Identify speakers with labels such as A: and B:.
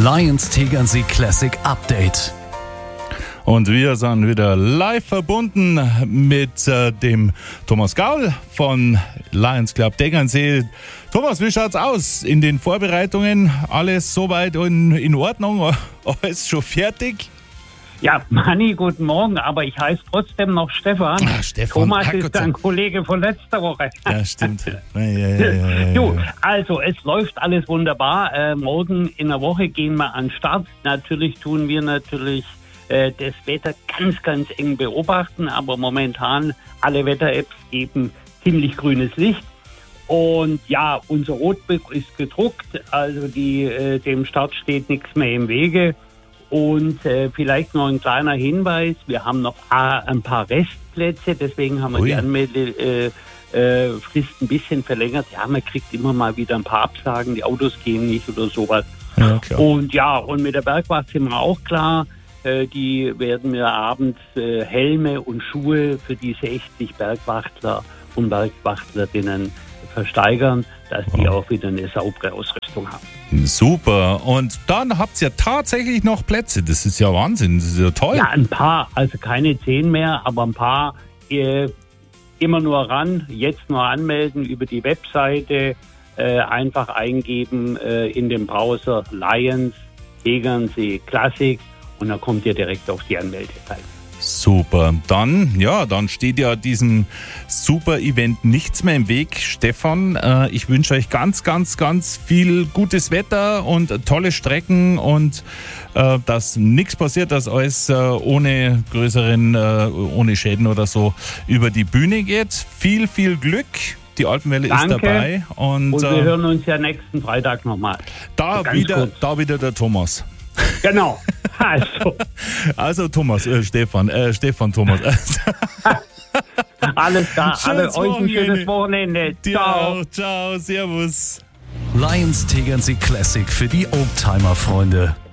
A: Lions Tegernsee Classic Update.
B: Und wir sind wieder live verbunden mit dem Thomas Gaul von Lions Club Tegernsee. Thomas, wie schaut's aus in den Vorbereitungen? Alles soweit in Ordnung? Alles schon fertig?
C: Ja, Manni, guten Morgen, aber ich heiße trotzdem noch Stefan.
B: Ach, Stefan.
C: Thomas ist ein Kollege von letzter Woche.
B: Ja, stimmt. Ja.
C: Du, also es läuft alles wunderbar. Morgen in der Woche gehen wir an den Start. Natürlich tun wir das Wetter ganz eng beobachten, aber momentan alle Wetter-Apps geben ziemlich grünes Licht. Und ja, unser Roadbook ist gedruckt, also dem Start steht nichts mehr im Wege. Und vielleicht noch ein kleiner Hinweis, wir haben noch ein paar Restplätze, deswegen haben wir die Anmeldefrist ein bisschen verlängert. Ja, man kriegt immer mal wieder ein paar Absagen, die Autos gehen nicht oder sowas.
B: Ja, klar.
C: Und mit der Bergwacht sind wir auch klar. Die werden wir abends Helme und Schuhe für die 60 Bergwachtler und Bergwachtlerinnen versteigern, dass die auch wieder eine saubere Ausrüstung haben.
B: Super. Und dann habt ihr ja tatsächlich noch Plätze. Das ist ja Wahnsinn. Das ist ja toll.
C: Ja, ein paar. Also keine 10 mehr, aber ein paar. Immer nur ran. Jetzt nur anmelden über die Webseite. Einfach eingeben in den Browser Lions Tegernsee Classic. Und dann kommt ihr direkt auf die Anmeldeseite.
B: Super. Dann steht ja diesem super Event nichts mehr im Weg. Stefan, ich wünsche euch ganz viel gutes Wetter und tolle Strecken und dass nichts passiert, dass alles ohne Schäden oder so über die Bühne geht. Viel Glück. Die Alpenwelle ist dabei. Und
C: wir hören uns ja nächsten Freitag nochmal.
B: Da wieder der Thomas.
C: Genau.
B: Also Thomas, Stefan, Thomas.
C: Alles klar, euch ein schönes Wochenende.
B: Ciao, servus.
A: Lions Tegernsee Classic für die Oldtimer-Freunde.